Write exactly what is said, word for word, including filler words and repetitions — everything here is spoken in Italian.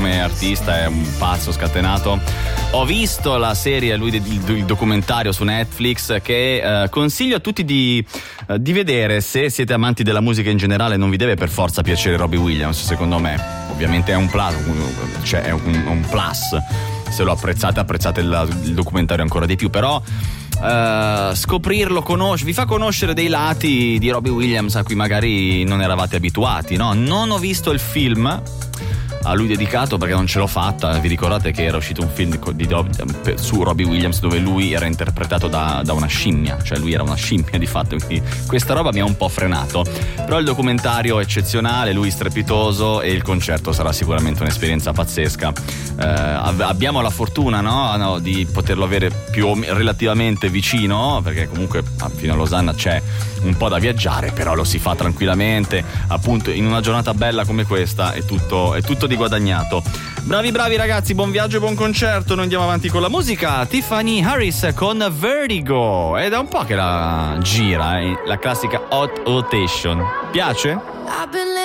come artista è un pazzo scatenato. Ho visto la serie, lui il, il documentario su Netflix che eh, consiglio a tutti di, eh, di vedere. Se siete amanti della musica in generale, non vi deve per forza piacere Robbie Williams, secondo me. Ovviamente è un plus, cioè è un, un plus. Se lo apprezzate, apprezzate il, il documentario ancora di più, però Uh, scoprirlo, conosce, vi fa conoscere dei lati di Robbie Williams a cui magari non eravate abituati, no? Non ho visto il film a lui dedicato perché non ce l'ho fatta. Vi ricordate che era uscito un film di, di, di, su Robbie Williams dove lui era interpretato da, da una scimmia, cioè lui era una scimmia di fatto, quindi questa roba mi ha un po' frenato. Però il documentario è eccezionale, lui strepitoso e il concerto sarà sicuramente un'esperienza pazzesca. Eh, abbiamo la fortuna, no? No, di poterlo avere più o meno relativamente vicino, perché comunque fino a Losanna c'è un po' da viaggiare, però lo si fa tranquillamente, appunto in una giornata bella come questa è tutto, è tutto di guadagnato. Bravi bravi ragazzi, buon viaggio e buon concerto. Noi andiamo avanti con la musica. Tiffany Harris con Vertigo, è da un po' che la gira, eh? La classica Hot Rotation. Piace?